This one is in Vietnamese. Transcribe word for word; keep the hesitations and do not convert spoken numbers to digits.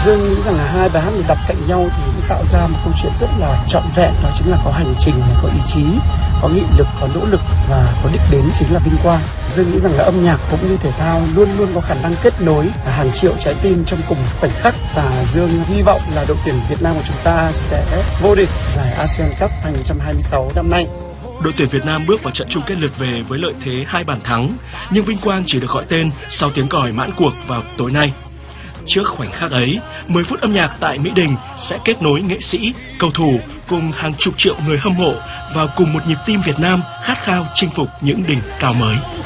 Dương nghĩ rằng là hai bài hát được đặt cạnh nhau thì tạo ra một câu chuyện rất là trọn vẹn, đó chính là có hành trình, có ý chí, có nghị lực, có nỗ lực và có đích đến chính là vinh quang. Dương nghĩ rằng là âm nhạc cũng như thể thao luôn luôn có khả năng kết nối hàng triệu trái tim trong cùng khoảnh khắc, và Dương hy vọng là đội tuyển Việt Nam của chúng ta sẽ vô địch giải ASEAN Cup hai không hai sáu năm nay. Đội tuyển Việt Nam bước vào trận chung kết lượt về với lợi thế hai bàn thắng, nhưng vinh quang chỉ được gọi tên sau tiếng còi mãn cuộc vào tối nay. Trước khoảnh khắc ấy, mười phút âm nhạc tại Mỹ Đình sẽ kết nối nghệ sĩ, cầu thủ cùng hàng chục triệu người hâm mộ vào cùng một nhịp tim Việt Nam khát khao chinh phục những đỉnh cao mới.